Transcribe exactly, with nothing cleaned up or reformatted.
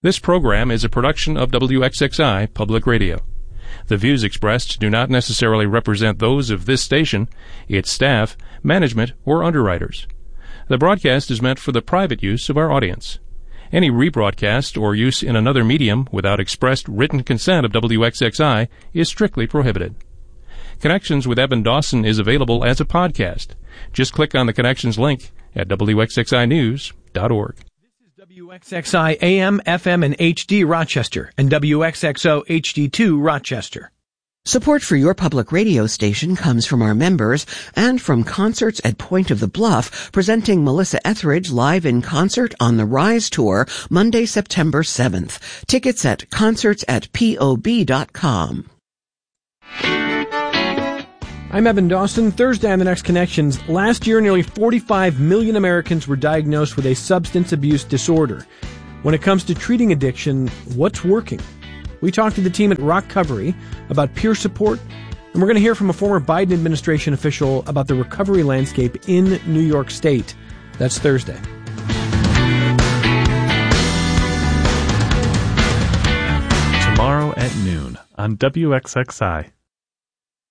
This program is a production of W X X I Public Radio. The views expressed do not necessarily represent those of this station, its staff, management, or underwriters. The broadcast is meant for the private use of our audience. Any rebroadcast or use in another medium without expressed written consent of W X X I is strictly prohibited. Connections with Evan Dawson is available as a podcast. Just click on the Connections link at W X X I news dot org. W X X I A M, F M, and H D Rochester, and W X X O H D two Rochester. Support for your public radio station comes from our members and from Concerts at Point of the Bluff, presenting Melissa Etheridge live in concert on the Rise Tour, Monday, September seventh. Tickets at concerts at P O B dot com. I'm Evan Dawson. Thursday on The Next Connections. Last year, nearly forty-five million Americans were diagnosed with a substance abuse disorder. When it comes to treating addiction, what's working? We talked to the team at Rockcovery about peer support, and we're going to hear from a former Biden administration official about the recovery landscape in New York State. That's Thursday. Tomorrow at noon on W X X I.